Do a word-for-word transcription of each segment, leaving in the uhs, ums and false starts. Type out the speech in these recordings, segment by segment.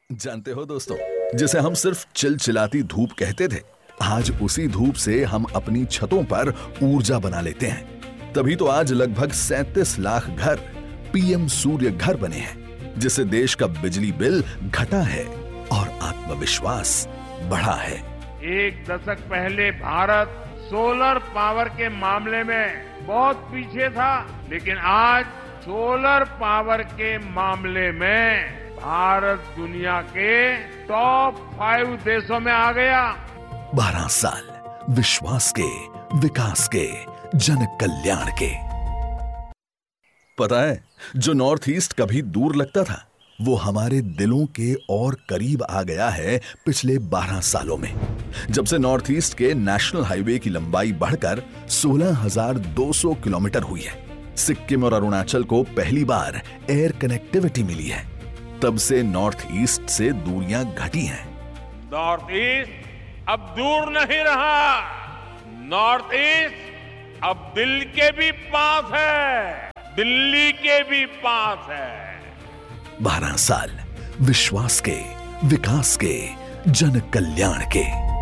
जानते हो दोस्तों, जिसे हम सिर्फ चिलचिलाती धूप कहते थे, आज उसी धूप से हम अपनी छतों पर ऊर्जा बना लेते हैं। तभी तो आज लगभग सैंतीस लाख घर पीएम सूर्य घर बने हैं, जिससे देश का बिजली बिल घटा है और आत्मविश्वास बढ़ा है। एक दशक पहले भारत सोलर पावर के मामले में बहुत पीछे था, लेकिन आज सोलर पावर के मामले में भारत दुनिया के टॉप फाइव देशों में आ गया। बारह साल विश्वास के, विकास के, जन कल्याण के। पता है, जो नॉर्थ ईस्ट कभी दूर लगता था, वो हमारे दिलों के और करीब आ गया है पिछले बारह सालों में। जब से नॉर्थ ईस्ट के नेशनल हाईवे की लंबाई बढ़कर सोलह हज़ार दो सौ किलोमीटर हुई है, सिक्किम और अरुणाचल को पहली बार एयर कनेक्टिविटी मिली है, तब से नॉर्थ ईस्ट से दूरियां घटी हैं। नॉर्थ ईस्ट अब दूर नहीं रहा, नॉर्थ ईस्ट अब दिल के भी पास है, दिल्ली के भी पास है। बारह साल विश्वास के, विकास के, जन कल्याण के।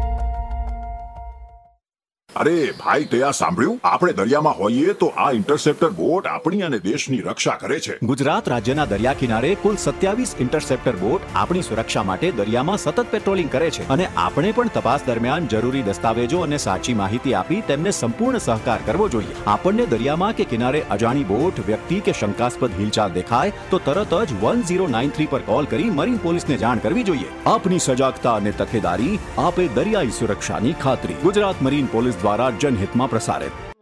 અરે ભાઈ, તે આ સાંભળ્યું? આપણે દરિયામાં હોઈએ તો આ ઇન્ટરસેપ્ટર બોટ આપણી અને દેશની રક્ષા કરે છે. ગુજરાત રાજ્યના દરિયા કિનારે કુલ સત્યાવીસ ઇન્ટરસેપ્ટર બોટ આપણી સુરક્ષા માટે દરિયામાં સતત પેટ્રોલિંગ કરે છે અને આપણે પણ તપાસ દરમિયાન જરૂરી દસ્તાવેજો અને સાચી માહિતી આપી તેમને સંપૂર્ણ સહકાર કરવો જોઈએ. આપણને દરિયામાં કે કિનારે અજાણી બોટ, વ્યક્તિ કે શંકાસ્પદ હિલચાલ દેખાય તો તરત જ વન ઝીરો નાઇન થ્રી પર કોલ કરી મરીન પોલીસને જાણ કરવી જોઈએ. આપની સજાગતા અને તકેદારી આપે દરિયાઈ સુરક્ષાની ખાતરી. ગુજરાત મરીન પોલીસ દ્વારા जनहित में प्रसारित।